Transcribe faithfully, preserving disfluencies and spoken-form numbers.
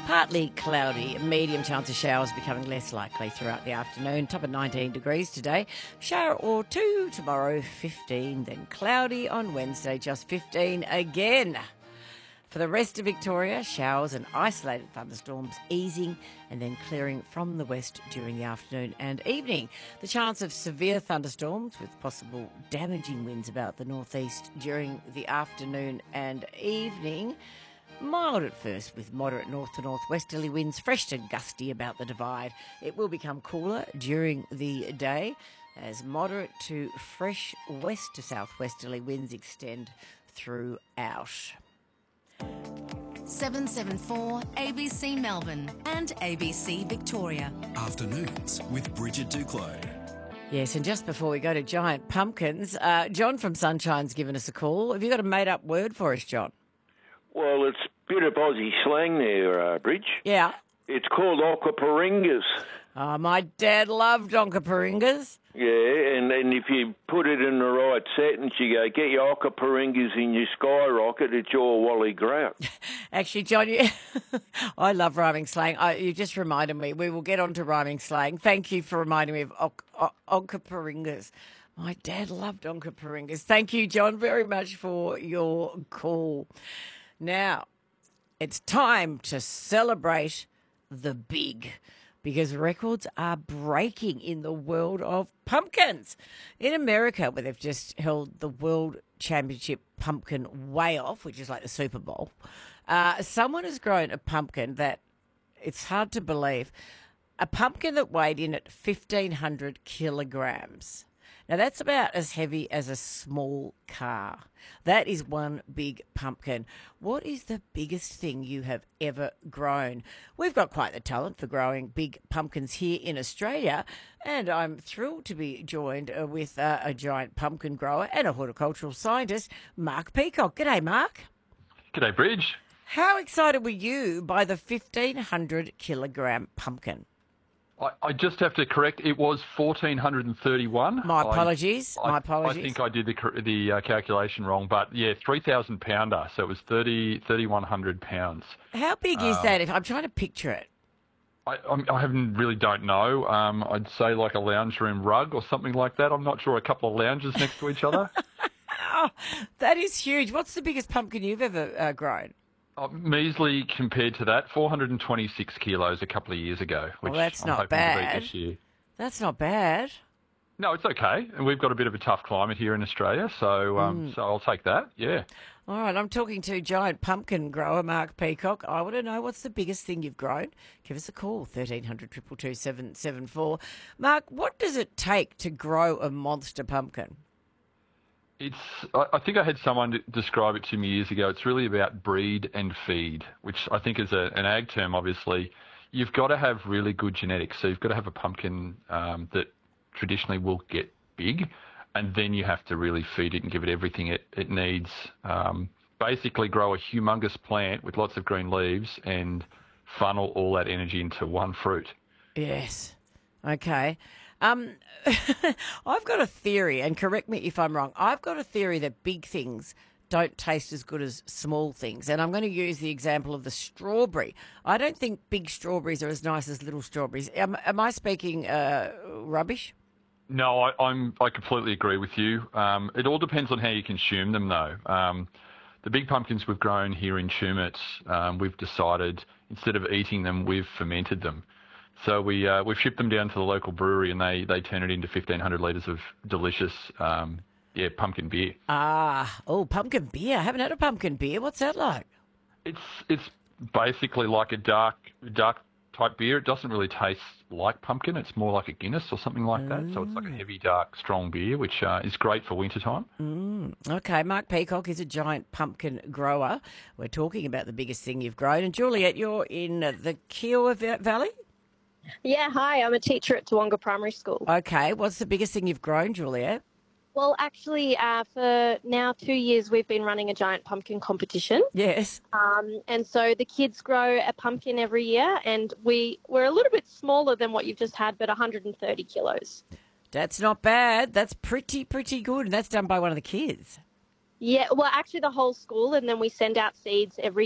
Partly cloudy, medium chance of showers becoming less likely throughout the afternoon. Top of nineteen degrees today. Shower or two tomorrow, fifteen. Then cloudy on Wednesday, just fifteen again. For the rest of Victoria, showers and isolated thunderstorms easing and then clearing from the west during the afternoon and evening. The chance of severe thunderstorms with possible damaging winds about the northeast during the afternoon and evening. Mild at first with moderate north to northwesterly winds, fresh and gusty about the divide. It will become cooler during the day as moderate to fresh west to southwesterly winds extend throughout. seven seven four A B C Melbourne and A B C Victoria. Afternoons with Bridget Duclos. Yes, and just before we go to giant pumpkins, uh, John from Sunshine's given us a call. Have you got a made-up word for us, John? Well, it's a bit of Aussie slang there, uh, Bridge. Yeah. It's called Onkaparingas. Oh, my dad loved Onkaparingas. Yeah, and then if you put it in the right sentence, you go, get your Onkaparingas in your skyrocket, it's your Wally Grout. Actually, John, you, I love rhyming slang. I, you just reminded me. We will get on to rhyming slang. Thank you for reminding me of on- on- Onkaparingas. My dad loved Onkaparingas. Thank you, John, very much for your call. Now, it's time to celebrate the big, because records are breaking in the world of pumpkins. In America, where they've just held the World Championship Pumpkin Weigh-Off, which is like the Super Bowl, uh, someone has grown a pumpkin that, it's hard to believe, a pumpkin that weighed in at fifteen hundred kilograms. Now, that's about as heavy as a small car. That is one big pumpkin. What is the biggest thing you have ever grown? We've got quite the talent for growing big pumpkins here in Australia, and I'm thrilled to be joined uh, with uh, a giant pumpkin grower and a horticultural scientist, Mark Peacock. G'day, Mark. G'day, Bridge. How excited were you by the fifteen hundred kilogram pumpkin? I, I just have to correct, it was one thousand four hundred thirty-one. My apologies, I, my apologies. I think I did the the uh, calculation wrong, but yeah, three thousand pounder, so it was thirty, thirty-one hundred pounds. How big is Um, that? If I'm trying to picture it. I, I'm- I haven't really don't know. Um, I'd say like a lounge room rug or something like that. I'm not sure, a couple of lounges next to each other. Oh, that is huge. What's the biggest pumpkin you've ever uh, grown? Uh, measly compared to that, four hundred twenty-six kilos a couple of years ago, which Well, that's I'm not hoping to bad. beat this year. That's not bad. No, it's okay. And we've got a bit of a tough climate here in Australia, so um, so I'll take that, yeah. All right, I'm talking to giant pumpkin grower Mark Peacock. I want to know, what's the biggest thing you've grown? Give us a call, thirteen hundred, two two two, seven seven four. Mark, what does it take to grow a monster pumpkin? It's. I I think I had someone d- describe it to me years ago. It's really about breed and feed, which I think is a, an ag term, obviously. You've got to have really good genetics. So you've got to have a pumpkin um, that traditionally will get big, and then you have to really feed it and give it everything it, it needs. Um, basically grow a humongous plant with lots of green leaves and funnel all that energy into one fruit. Yes. Okay. Um, I've got a theory, and correct me if I'm wrong. I've got a theory that big things don't taste as good as small things. And I'm going to use the example of the strawberry. I don't think big strawberries are as nice as little strawberries. Am, am I speaking uh, rubbish? No, I, I'm. I completely agree with you. Um, it all depends on how you consume them, though. Um, the big pumpkins we've grown here in Tumut, um, we've decided instead of eating them, we've fermented them. So we uh, we've shipped them down to the local brewery, and they, they turn it into fifteen hundred litres of delicious, um, yeah, pumpkin beer. Ah, oh, pumpkin beer. I haven't had a pumpkin beer. What's that like? It's it's basically like a dark dark type beer. It doesn't really taste like pumpkin. It's more like a Guinness or something like that. So it's like a heavy, dark, strong beer, which uh, is great for wintertime. Mm, okay, Mark Peacock is a giant pumpkin grower. We're talking about the biggest thing you've grown. And Juliet, you're in uh, the Kiowa Va- Valley? Yeah, hi, I'm a teacher at Toowoomba Primary School. Okay, what's the biggest thing you've grown, Juliet? Well, actually, uh, for now two years, we've been running a giant pumpkin competition. Yes. Um, and so the kids grow a pumpkin every year, and we, we're a little bit smaller than what you've just had, but one hundred thirty kilos. That's not bad. That's pretty, pretty good. And that's done by one of the kids. Yeah, well, actually the whole school, and then we send out seeds every